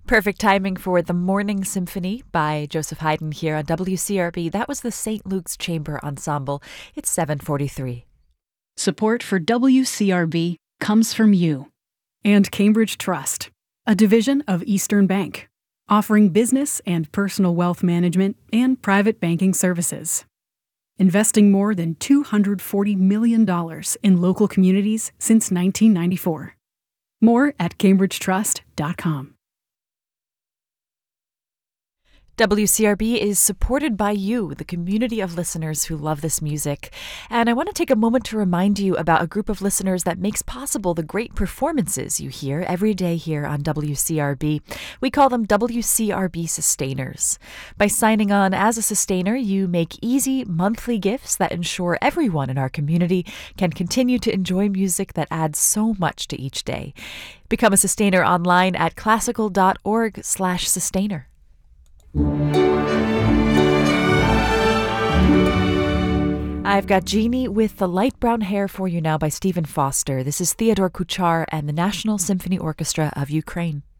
Perfect timing for The Morning Symphony by Joseph Haydn here on WCRB. That was the St. Luke's Chamber Ensemble. It's 7:43. Support for WCRB comes from you and Cambridge Trust, a division of Eastern Bank, offering business and personal wealth management and private banking services. Investing more than $240 million in local communities since 1994. More at cambridgetrust.com. WCRB is supported by you, the community of listeners who love this music. And I want to take a moment to remind you about a group of listeners that makes possible the great performances you hear every day here on WCRB. We call them WCRB Sustainers. By signing on as a sustainer, you make easy monthly gifts that ensure everyone in our community can continue to enjoy music that adds so much to each day. Become a sustainer online at classical.org/sustainer. I've got Jeannie with the Light Brown Hair for you now by Stephen Foster. This is Theodore Kuchar and the National Symphony Orchestra of Ukraine.